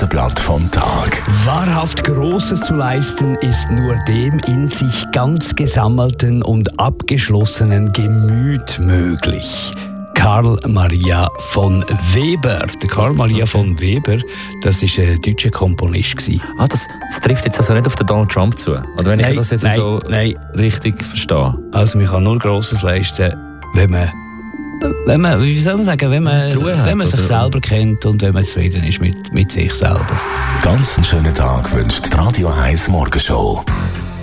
Fünferblatt vom Tag. Wahrhaft Großes zu leisten ist nur dem in sich ganz gesammelten und abgeschlossenen Gemüt möglich. Karl Maria von Weber. Der Karl Maria von Weber, das war ein deutscher Komponist. Das trifft jetzt also nicht auf den Donald Trump zu? Oder wenn ich das jetzt nein. richtig verstehe? Also man kann nur Grosses leisten, wenn man wie soll man sagen, wenn man sich selber kennt und wenn man zufrieden ist mit sich selber. Ganz einen schönen Tag wünscht die Radio 1 Morgenshow.